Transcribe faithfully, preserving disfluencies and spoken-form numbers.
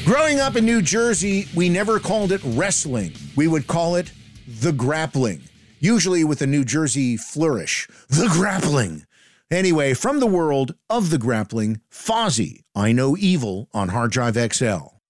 Growing up in New Jersey, we never called it wrestling. We would call it the grappling, usually with a New Jersey flourish. The grappling. Anyway, from the world of the grappling, Fozzy, I Know Evil on Hard Drive X L.